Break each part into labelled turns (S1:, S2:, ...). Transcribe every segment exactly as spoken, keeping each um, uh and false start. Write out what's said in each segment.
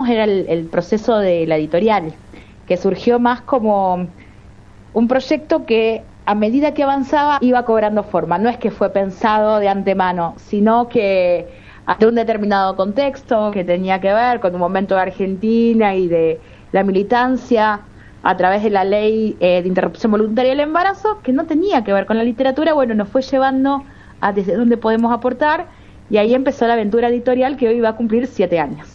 S1: era el, el proceso de la editorial, que surgió más como un proyecto que a medida que avanzaba iba cobrando forma. No es que fue pensado de antemano, sino que ante un determinado contexto que tenía que ver con un momento de Argentina y de la militancia a través de la ley eh, de interrupción voluntaria del embarazo, que no tenía que ver con la literatura, bueno, nos fue llevando a desde dónde podemos aportar, y ahí empezó la aventura editorial que hoy va a cumplir siete años.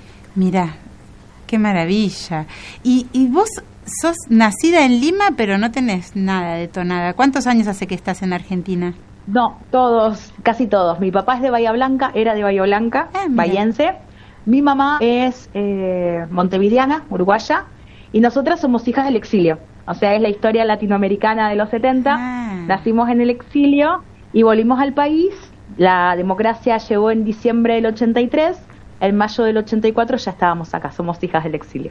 S2: Mirá, qué maravilla. Y, y vos sos nacida en Lima, pero no tenés nada de tonada. ¿Cuántos años hace que estás en Argentina?
S1: No, todos, casi todos. Mi papá es de Bahía Blanca, era de Bahía Blanca, ah, bahiense. Mi mamá es eh, montevideana, uruguaya, y nosotras somos hijas del exilio. O sea, es la historia latinoamericana de los setenta. Ah. Nacimos en el exilio y volvimos al país. La democracia llegó en diciembre del ochenta y tres. En mayo del ochenta y cuatro ya estábamos acá, somos hijas del exilio.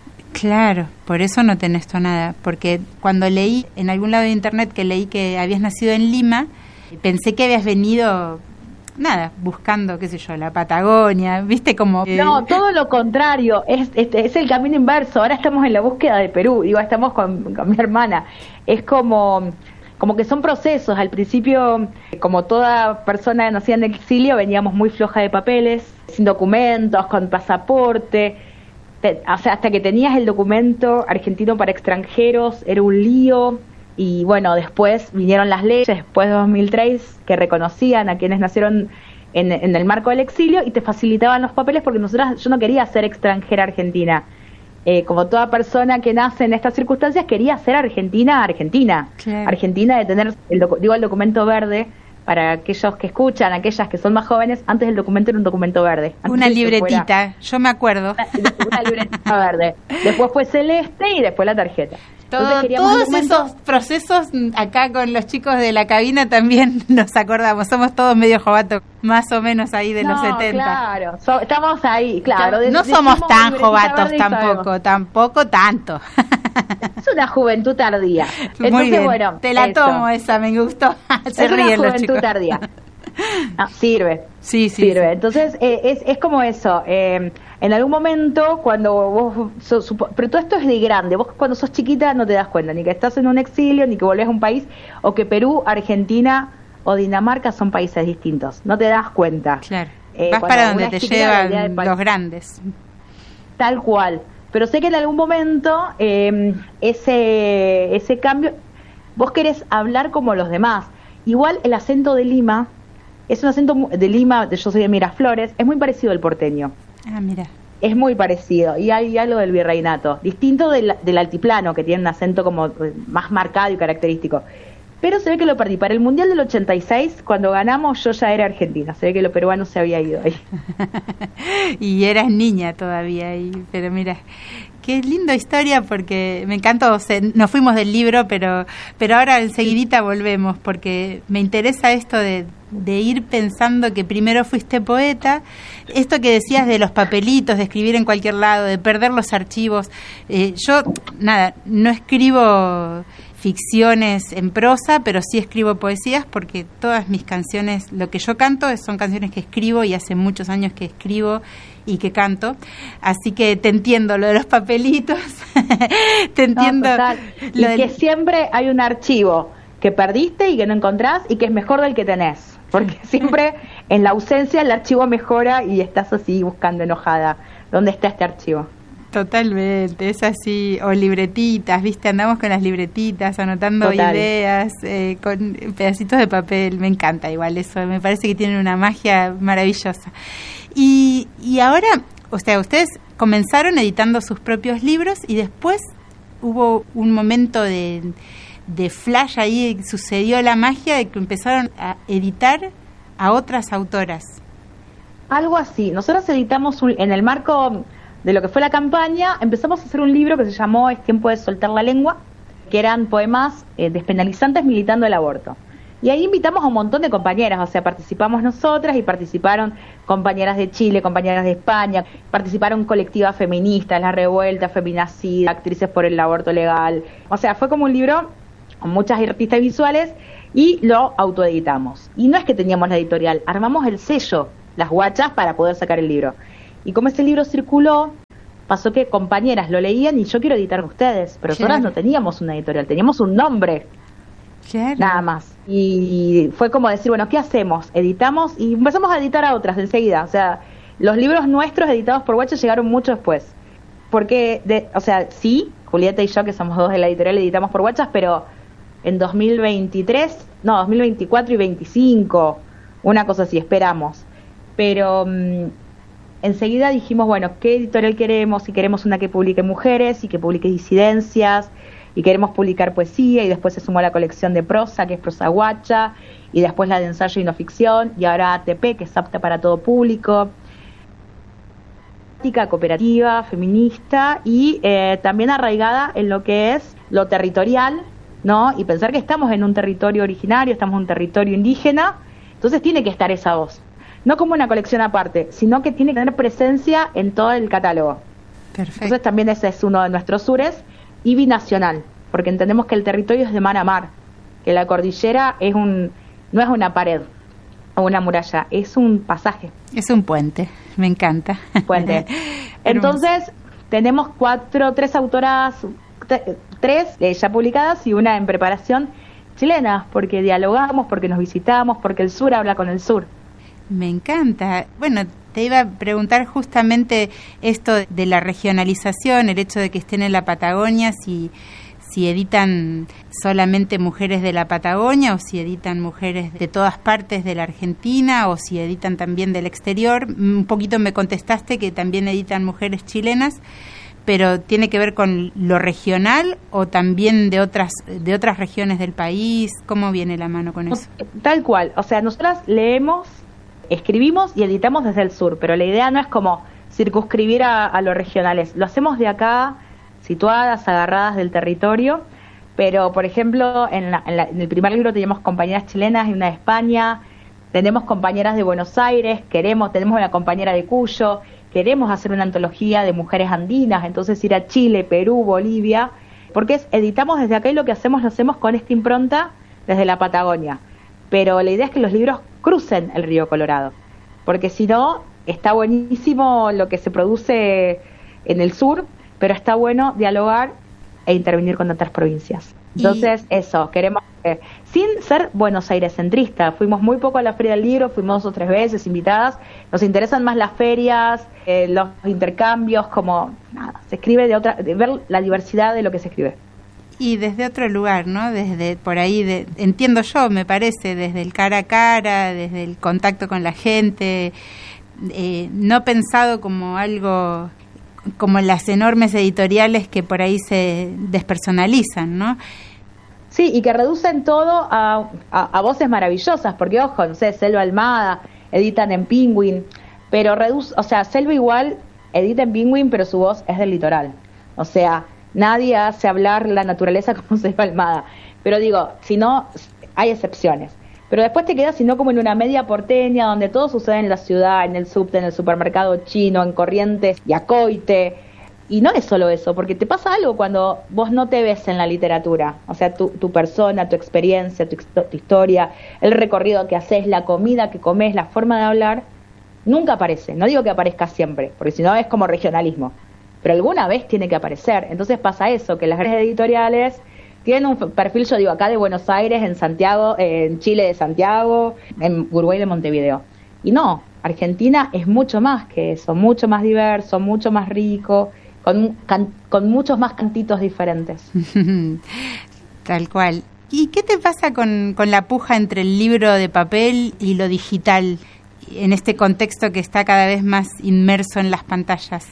S2: Claro, por eso no tenés tonada. Porque cuando leí en algún lado de internet que leí que habías nacido en Lima, pensé que habías venido, nada, buscando, qué sé yo, la Patagonia, ¿viste? Como eh...
S1: No, todo lo contrario, es, es, es el camino inverso. Ahora estamos en la búsqueda de Perú, digo, estamos con, con mi hermana. Es como, como que son procesos. Al principio, como toda persona nacida en el exilio, veníamos muy floja de papeles, sin documentos, con pasaporte. Te, o sea, hasta que tenías el documento argentino para extranjeros, era un lío. Y bueno, después vinieron las leyes, después de dos mil tres, que reconocían a quienes nacieron en, en el marco del exilio y te facilitaban los papeles, porque nosotras, yo no quería ser extranjera argentina. Eh, como toda persona que nace en estas circunstancias, quería ser argentina, argentina. Claro. Argentina de tener, el docu- digo, el documento verde, para aquellos que escuchan, aquellas que son más jóvenes, antes el documento era un documento verde.
S2: Una libretita, fuera, yo me acuerdo.
S1: Una, una libretita verde. Después fue celeste y después la tarjeta.
S2: Todo, todos esos procesos acá con los chicos de la cabina también nos acordamos, somos todos medio jovatos, más o menos ahí de no, los setenta.
S1: Claro, so, estamos ahí, claro. De,
S2: no somos tan jovatos tampoco, tampoco tanto.
S1: Es una juventud tardía. Entonces,
S2: muy bien,
S1: bueno,
S2: te la
S1: eso.
S2: tomo esa, me gustó. Se
S1: es
S2: ríen
S1: una
S2: los chicos.
S1: Juventud tardía. Ah, sirve.
S2: Sí, sí.
S1: Sirve.
S2: Sí.
S1: Entonces, eh, es, es como eso. Eh, en algún momento, cuando vos. So, supo, pero todo esto es de grande. Vos, cuando sos chiquita, no te das cuenta ni que estás en un exilio, ni que volvés a un país, o que Perú, Argentina o Dinamarca son países distintos. No te das cuenta.
S2: Claro. Eh, Vas para donde te llevan los grandes.
S1: Tal cual. Pero sé que en algún momento, eh, ese, ese cambio. Vos querés hablar como los demás. Igual el acento de Lima. Es un acento de Lima, yo soy de Miraflores, es muy parecido al porteño.
S2: Ah, mira.
S1: Es muy parecido, y hay algo del virreinato, distinto del, del altiplano, que tiene un acento como más marcado y característico. Pero se ve que lo perdí. Para el Mundial del ochenta y seis, cuando ganamos, yo ya era argentina. Se ve que lo peruano se había ido ahí.
S2: Y eras niña todavía, y, pero mira... Qué linda historia, porque me encantó. O sea, nos fuimos del libro, pero pero ahora enseguidita volvemos, porque me interesa esto de, de ir pensando que primero fuiste poeta. Esto que decías de los papelitos, de escribir en cualquier lado, de perder los archivos. Eh, yo, nada, no escribo ficciones en prosa, pero sí escribo poesías, porque todas mis canciones, lo que yo canto son canciones que escribo, y hace muchos años que escribo y que canto, así que te entiendo lo de los papelitos. Te entiendo.
S1: No, y
S2: lo
S1: que
S2: del...
S1: siempre hay un archivo que perdiste y que no encontrás, y que es mejor del que tenés, porque siempre en la ausencia el archivo mejora y estás así buscando enojada ¿dónde está este archivo?
S2: Totalmente, es así. O libretitas, ¿viste? Andamos con las libretitas, anotando Total. ideas, eh, con pedacitos de papel. Me encanta igual eso, me parece que tienen una magia maravillosa. Y, y ahora, o sea, ustedes comenzaron editando sus propios libros, y después hubo un momento de, de flash ahí, sucedió la magia de que empezaron a editar a otras autoras.
S1: Algo así. Nosotros editamos un, en el marco de lo que fue la campaña, empezamos a hacer un libro que se llamó Es tiempo de soltar la lengua, que eran poemas eh, despenalizantes militando el aborto. Y ahí invitamos a un montón de compañeras, o sea, participamos nosotras y participaron compañeras de Chile, compañeras de España, participaron colectivas feministas, La Revuelta, Feminacida, Actrices por el Aborto Legal. O sea, fue como un libro con muchas artistas visuales, y lo autoeditamos. Y no es que teníamos la editorial, armamos el sello, Las Guachas, para poder sacar el libro. Y como ese libro circuló, pasó que compañeras lo leían y yo quiero editar con ustedes, pero
S2: Claro.
S1: nosotras no teníamos una editorial, teníamos un nombre,
S2: Claro.
S1: nada más. Y fue como decir, bueno, ¿qué hacemos? Editamos y empezamos a editar a otras enseguida. O sea, los libros nuestros editados por Guacha llegaron mucho después. Porque, de, o sea, sí, Julieta y yo, que somos dos de la editorial, editamos por Guachas, pero en dos mil veintitrés, no, dos mil veinticuatro y veinticinco, una cosa así, esperamos. Pero mmm, enseguida dijimos, bueno, ¿qué editorial queremos? Si queremos una que publique mujeres y que publique disidencias, y queremos publicar poesía, y después se sumó la colección de prosa, que es Prosa Guacha, y después la de ensayo y no ficción, y ahora A T P, que es apta para todo público, cooperativa, feminista, y eh, también arraigada en lo que es lo territorial, ¿no? Y pensar que estamos en un territorio originario, estamos en un territorio indígena, entonces tiene que estar esa voz, no como una colección aparte, sino que tiene que tener presencia en todo el catálogo.
S2: Perfecto.
S1: Entonces también ese es uno de nuestros sures, y binacional, porque entendemos que el territorio es de mar a mar, que la cordillera es un no es una pared o una muralla, es un pasaje.
S2: Es un puente, me encanta.
S1: Puente. Entonces, tenemos cuatro, tres autoras, t- tres eh, ya publicadas y una en preparación, chilenas, porque dialogamos, porque nos visitamos, porque el sur habla con el sur.
S2: Me encanta. Bueno, te iba a preguntar justamente esto de la regionalización, el hecho de que estén en la Patagonia, si, si editan solamente mujeres de la Patagonia o si editan mujeres de todas partes de la Argentina o si editan también del exterior. Un poquito me contestaste que también editan mujeres chilenas, pero ¿tiene que ver con lo regional o también de otras de otras regiones del país? ¿Cómo viene la mano con eso?
S1: Tal cual, o sea, nosotras leemos, escribimos y editamos desde el sur, pero la idea no es como circunscribir a, a los regionales, lo hacemos de acá, situadas, agarradas del territorio, pero por ejemplo en, la, en, la, en el primer libro teníamos compañeras chilenas y una de España, tenemos compañeras de Buenos Aires, queremos, tenemos una compañera de Cuyo, queremos hacer una antología de mujeres andinas, entonces ir a Chile, Perú, Bolivia, porque es, editamos desde acá y lo que hacemos lo hacemos con esta impronta desde la Patagonia, pero la idea es que los libros crucen el río Colorado, porque si no, está buenísimo lo que se produce en el sur, pero está bueno dialogar e intervenir con otras provincias. Entonces, y... eso, queremos, eh, sin ser Buenos Aires centrista, fuimos muy poco a la Feria del Libro, fuimos dos o tres veces invitadas, nos interesan más las ferias, eh, los intercambios, como, nada, se escribe de otra, de ver la diversidad de lo que se escribe.
S2: Y desde otro lugar, ¿no? Desde por ahí, de, entiendo yo, me parece, desde el cara a cara, desde el contacto con la gente, eh, no pensado como algo, como las enormes editoriales que por ahí se despersonalizan, ¿no?
S1: Sí, y que reducen todo a, a, a voces maravillosas, porque ojo, no sé, Selva Almada, editan en Penguin, pero reduce, o sea, Selva igual edita en Penguin, pero su voz es del litoral, o sea, nadie hace hablar la naturaleza como Selva Almada. Pero digo, si no, hay excepciones. Pero después te quedas, sino como en una media porteña, donde todo sucede en la ciudad, en el subte, en el supermercado chino, en Corrientes y Acoite. Y no es solo eso, porque te pasa algo cuando vos no te ves en la literatura. O sea, tu, tu persona, tu experiencia, tu, tu historia, el recorrido que haces, la comida que comes, la forma de hablar, nunca aparece. No digo que aparezca siempre, porque si no es como regionalismo. Pero alguna vez tiene que aparecer. Entonces pasa eso, que las grandes editoriales tienen un perfil, yo digo, acá de Buenos Aires, en Santiago, en Chile de Santiago, en Uruguay de Montevideo. Y no, Argentina es mucho más que eso, mucho más diverso, mucho más rico, con, can, con muchos más cantitos diferentes.
S2: Tal cual. ¿Y qué te pasa con, con la puja entre el libro de papel y lo digital, en este contexto que está cada vez más inmerso en las pantallas?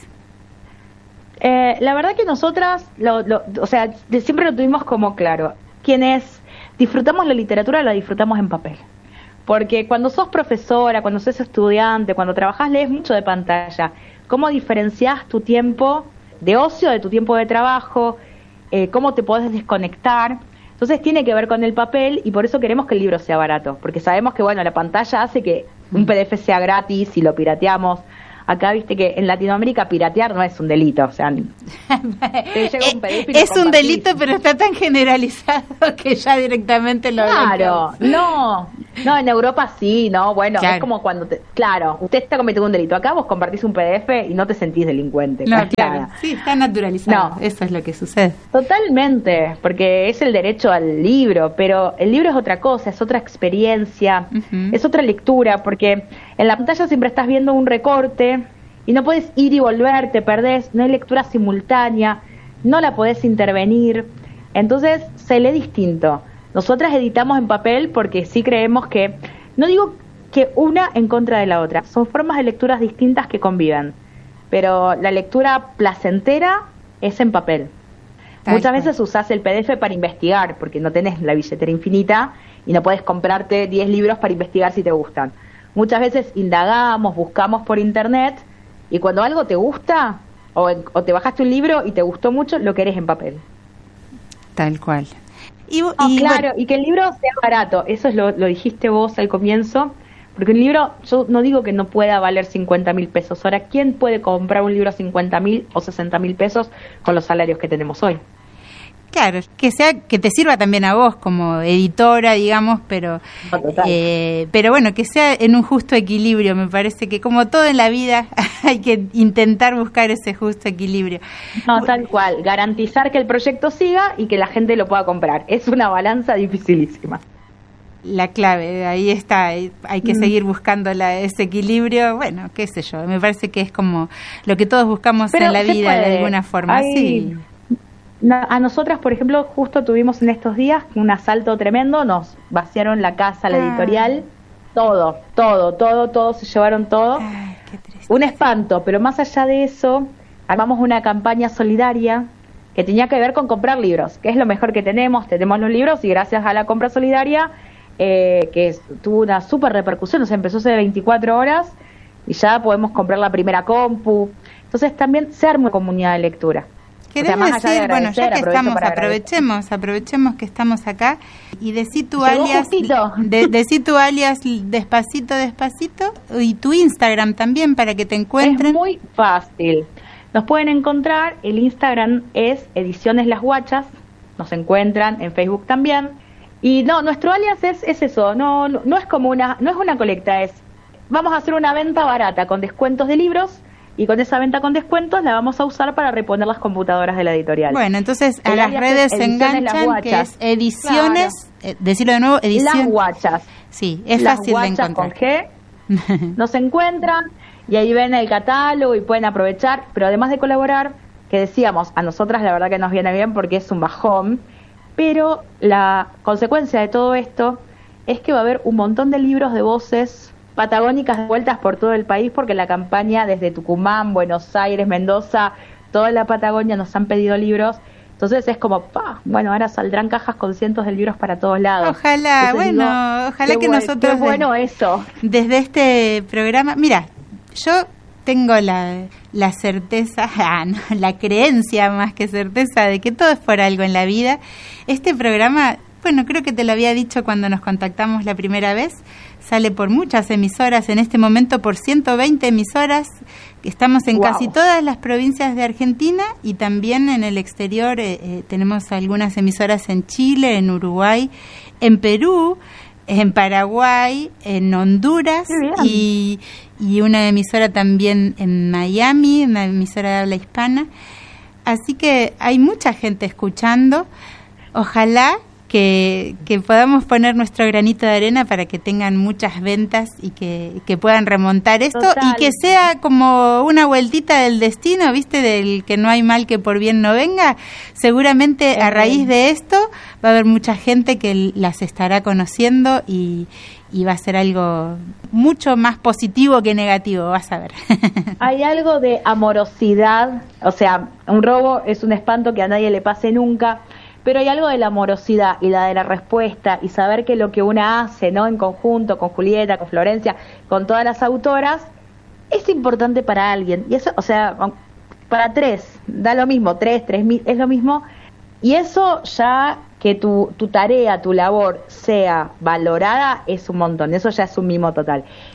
S1: Eh, la verdad que nosotras, lo, lo, o sea, de, siempre lo tuvimos como claro. Quienes disfrutamos la literatura, la disfrutamos en papel. Porque cuando sos profesora, cuando sos estudiante, cuando trabajás, lees mucho de pantalla. ¿Cómo diferenciás tu tiempo de ocio de tu tiempo de trabajo? Eh, ¿Cómo te podés desconectar? Entonces tiene que ver con el papel y por eso queremos que el libro sea barato. Porque sabemos que, bueno, la pantalla hace que un P D F sea gratis y lo pirateamos. Acá viste que en Latinoamérica piratear no es un delito, o sea, te llega un P D F y lo
S2: es un
S1: compartís.
S2: delito, pero está tan generalizado que ya directamente lo
S1: Claro, no, no, en Europa sí, no, bueno,
S2: claro.
S1: Es como cuando, te, claro, usted está cometiendo un delito, acá vos compartís un P D F y no te sentís delincuente.
S2: No,
S1: para
S2: claro,
S1: nada.
S2: sí, está naturalizado,
S1: No.
S2: eso es lo que sucede.
S1: Totalmente, porque es el derecho al libro, pero el libro es otra cosa, es otra experiencia,
S2: Uh-huh.
S1: es otra lectura, porque en la pantalla siempre estás viendo un recorte y no puedes ir y volver, te perdés, no hay lectura simultánea, no la podés intervenir, entonces se lee distinto. Nosotras editamos en papel porque sí creemos que, no digo que una en contra de la otra, son formas de lecturas distintas que conviven, pero la lectura placentera es en papel.
S2: Tal
S1: Muchas
S2: cual.
S1: veces usás el P D F para investigar, porque no tenés la billetera infinita y no podés comprarte diez libros para investigar si te gustan. Muchas veces indagamos, buscamos por internet, y cuando algo te gusta, o, o te bajaste un libro y te gustó mucho, lo querés en papel.
S2: Tal cual. Y,
S1: No,
S2: y
S1: claro,
S2: bueno,
S1: y que el libro sea barato, eso es lo, lo dijiste vos al comienzo, porque un libro, yo no digo que no pueda valer cincuenta mil pesos. Ahora, ¿quién puede comprar un libro a cincuenta mil o sesenta mil pesos con los salarios que tenemos hoy?
S2: claro, que sea que te sirva también a vos como editora, digamos, pero
S1: No, total.
S2: eh, pero bueno, que sea en un justo equilibrio. Me parece que como todo en la vida hay que intentar buscar ese justo equilibrio.
S1: No, tal cual, garantizar que el proyecto siga y que la gente lo pueda comprar. Es una balanza dificilísima.
S2: La clave, ahí está, hay que
S1: Mm.
S2: seguir buscando la, ese equilibrio, bueno, qué sé yo, me parece que es como lo que todos buscamos
S1: Pero
S2: en la
S1: se
S2: vida
S1: puede.
S2: de alguna forma,
S1: Hay-
S2: sí.
S1: Na- A nosotras, por ejemplo, justo tuvimos en estos días un asalto tremendo, nos vaciaron la casa, la
S2: Ah.
S1: editorial, todo, todo, todo, todo, se llevaron todo.
S2: Ay, qué triste.
S1: Un espanto, pero más allá de eso, armamos una campaña solidaria que tenía que ver con comprar libros, que es lo mejor que tenemos, tenemos los libros y gracias a la compra solidaria, eh, que es- tuvo una súper repercusión, o sea, empezó hace veinticuatro horas y ya podemos comprar la primera compu, entonces también se arma una comunidad de lectura.
S2: ¿Querés
S1: O sea, más allá de
S2: decir, bueno, ya
S1: agradecer,
S2: que
S1: aprovecho
S2: estamos,
S1: para
S2: aprovechemos, aprovechemos que estamos acá y decí tu
S1: Llegó
S2: alias,
S1: justito.
S2: de, decí tu alias despacito, despacito y tu Instagram también para que te encuentren.
S1: Es muy fácil. Nos pueden encontrar, el Instagram es Ediciones Las Guachas, nos encuentran en Facebook también. Y no, nuestro alias es, es eso, no, no, no es como una, no es una colecta, es vamos a hacer una venta barata con descuentos de libros y con esa venta con descuentos la vamos a usar para reponer las computadoras de la editorial.
S2: Bueno, entonces a
S1: El
S2: las
S1: alias
S2: redes
S1: es
S2: se
S1: Ediciones Las
S2: enganchan, que
S1: Guachas.
S2: es ediciones, eh, decirlo de nuevo,
S1: Las
S2: edición.
S1: Guachas.
S2: Sí, es
S1: Las
S2: fácil de
S1: Guachas
S2: encontrar.
S1: con G. Nos encuentran y ahí ven el catálogo y pueden aprovechar, pero además de colaborar, que decíamos, a nosotras la verdad que nos viene bien porque es un bajón, pero la consecuencia de todo esto es que va a haber un montón de libros de voces patagónicas vueltas por todo el país porque la campaña desde Tucumán, Buenos Aires, Mendoza, toda la Patagonia nos han pedido libros. Entonces es como, pa, bueno, ahora saldrán cajas con cientos de libros para todos lados.
S2: Ojalá,
S1: Entonces
S2: bueno,
S1: digo,
S2: ojalá
S1: qué
S2: que
S1: buen-
S2: nosotros
S1: qué bueno eso.
S2: desde este programa, mira, yo tengo la, la certeza, ah, no, la creencia más que certeza de que todo es por algo en la vida. Este programa, bueno, creo que te lo había dicho cuando nos contactamos la primera vez, sale por muchas emisoras, en este momento por ciento veinte emisoras, estamos en
S1: Wow.
S2: casi todas las provincias de Argentina y también en el exterior, eh, eh, tenemos algunas emisoras en Chile, en Uruguay, en Perú, en Paraguay, en Honduras
S1: Qué bien.
S2: y, y una emisora también en Miami, una emisora de habla hispana. Así que hay mucha gente escuchando. Ojalá que, que podamos poner nuestro granito de arena para que tengan muchas ventas y que, que puedan remontar esto.
S1: Total.
S2: Y que sea como una vueltita del destino, ¿viste? Del que no hay mal que por bien no venga. Seguramente a
S1: Ujú.
S2: raíz de esto va a haber mucha gente que las estará conociendo y, y va a ser algo mucho más positivo que negativo, vas a ver.
S1: Hay algo de amorosidad, o sea, un robo es un espanto que a nadie le pase nunca, pero hay algo de la amorosidad y la de la respuesta y saber que lo que una hace, ¿no? En conjunto con Julieta, con Florencia, con todas las autoras, es importante para alguien. Y eso, o sea, para tres, da lo mismo, tres, tres mil, es lo mismo. Y eso ya que tu, tu tarea, tu labor sea valorada es un montón, eso ya es un mimo total.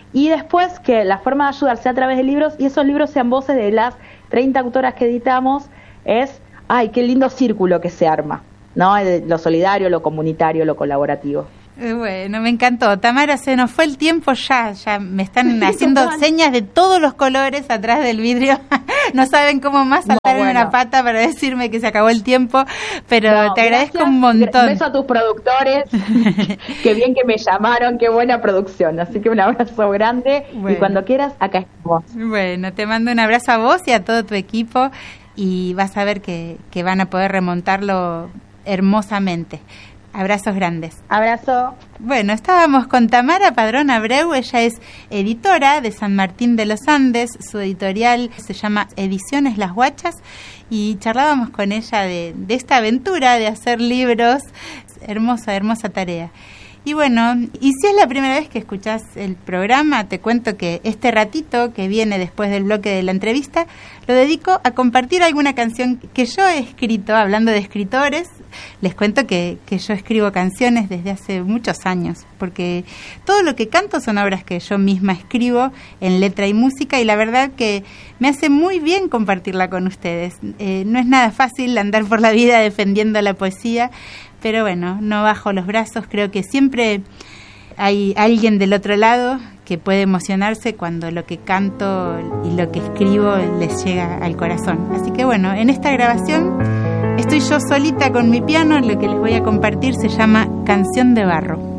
S1: y después que la forma de ayudar sea a través de libros y esos libros sean voces de las treinta autoras que editamos, es, ay, qué lindo círculo que se arma, ¿no? Lo solidario, lo comunitario, lo colaborativo.
S2: Bueno, me encantó. Tamara, se nos fue el tiempo ya, ya me están haciendo señas de todos los colores atrás del vidrio. No saben cómo más saltar no, bueno. en una pata para decirme que se acabó el tiempo, pero no, te agradezco gracias. un montón.
S1: Un beso a tus productores, qué bien que me llamaron, qué buena producción. Así que un abrazo grande bueno. y cuando quieras, acá estamos.
S2: Bueno, te mando un abrazo a vos y a todo tu equipo y vas a ver que, que van a poder remontarlo hermosamente. Abrazos grandes.
S1: Abrazo.
S2: Bueno, estábamos con Tamara Padrón Abreu, ella es editora de San Martín de los Andes, su editorial se llama Ediciones Las Guachas y charlábamos con ella de, de esta aventura de hacer libros, hermosa, hermosa tarea. Y bueno, y si es la primera vez que escuchás el programa, te cuento que este ratito que viene después del bloque de la entrevista, lo dedico a compartir alguna canción que yo he escrito, hablando de escritores. Les cuento que, que yo escribo canciones desde hace muchos años, porque todo lo que canto son obras que yo misma escribo en letra y música, y la verdad que me hace muy bien compartirla con ustedes. Eh, no es nada fácil andar por la vida defendiendo la poesía, pero bueno, no bajo los brazos, creo que siempre hay alguien del otro lado que puede emocionarse cuando lo que canto y lo que escribo les llega al corazón. Así que bueno, en esta grabación estoy yo solita con mi piano, lo que les voy a compartir se llama Canción de Barro.